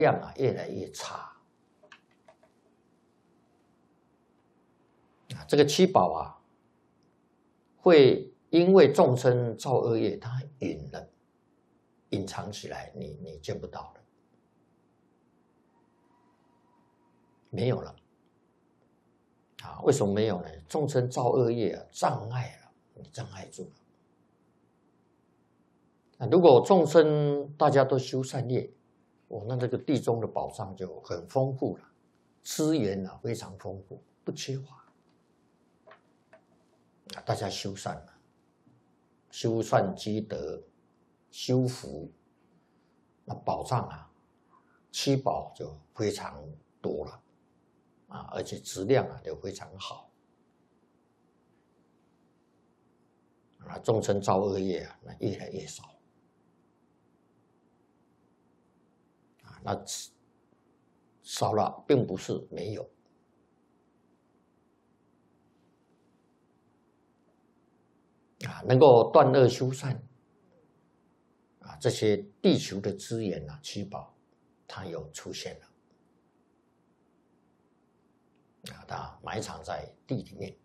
量啊越来越差。这个七宝啊，会因为众生造恶业，它隐藏起来，你见不到了，没有了。为什么没有呢？众生造恶业啊，障碍了，你障碍住了。如果众生大家都修善业，那这个地中的宝藏就很丰富了，资源啊非常丰富，不缺乏。大家修善嘛，修善积德，修福，那宝藏啊，七宝就非常多了而且质量啊就非常好众生造恶业啊，那越来越少那少了并不是没有。能够断恶修善这些地球的资源啊，七宝它又出现了它埋藏在地里面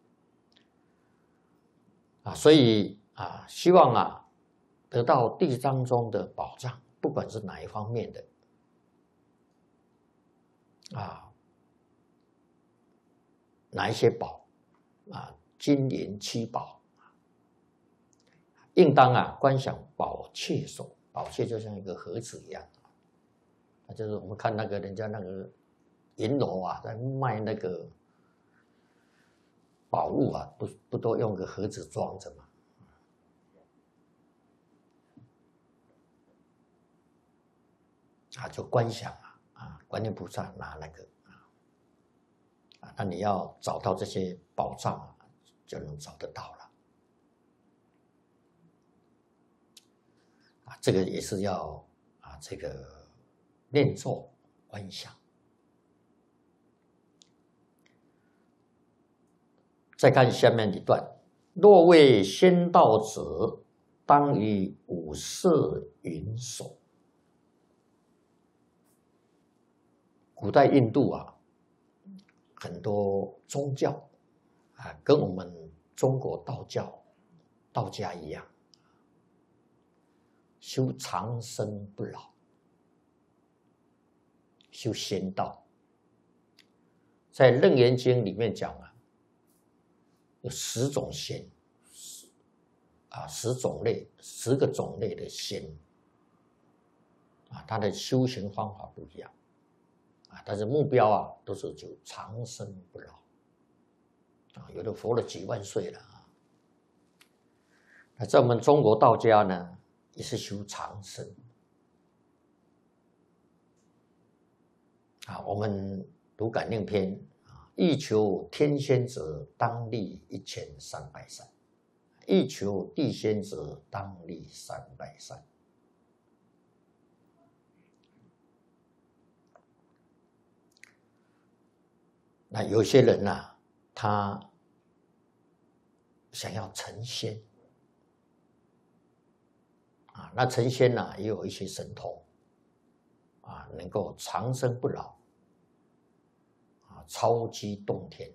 所以希望得到地当中的宝藏，不管是哪一方面的哪一些宝金银七宝。应当观想宝切手，宝切就像一个盒子一样就是我们看那个人家那个银楼在卖那个宝物不都用个盒子装着吗？就观想观音菩萨拿那个那你要找到这些宝藏就能找得到了。这个也是要这个念咒观想。再看下面一段：若为仙道者，当于五色云手。古代印度很多宗教跟我们中国道家一样。修长生不老，修仙道。在《楞严经》里面讲有10种仙10个种类的仙它的修行方法不一样但是目标都是求长生不老有的活了几万岁了那在我们中国道家呢？也是修长生我们读感应篇欲求天仙者，当立1300善；欲求地仙者，当立300善。那有些人他想要成仙那成仙也有一些神通能够长生不老超级动天。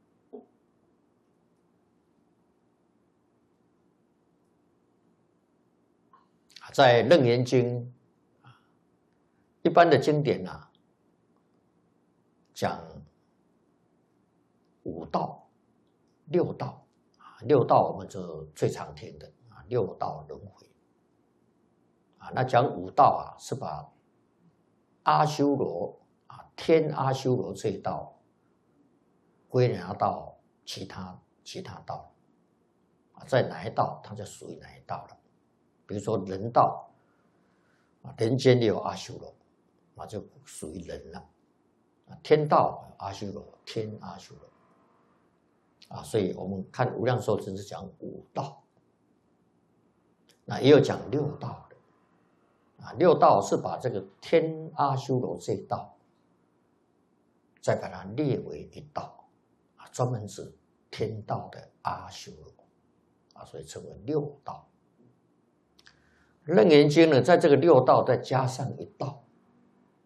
在《楞严经》一般的经典讲5道、6道6道我们就最常听的6道轮回那讲5道是把阿修罗天阿修罗这一道归纳到其他道在哪一道它就属于哪一道了。比如说人道人间也有阿修罗就属于人了天道阿修罗天阿修罗所以我们看无量寿经是讲5道那也有讲6道的6道是把这个天阿修罗这一道再把它列为一道专门指天道的阿修罗所以称为6道。楞严经呢，在这个6道再加上1道